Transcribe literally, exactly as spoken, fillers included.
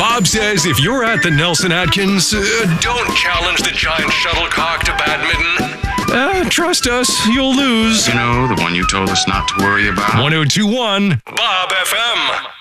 Bob says if you're at the Nelson Atkins, uh, don't challenge the giant shuttlecock to badminton. Uh, trust us, you'll lose. You know, the one you told us not to worry about. one oh two one Bob F M.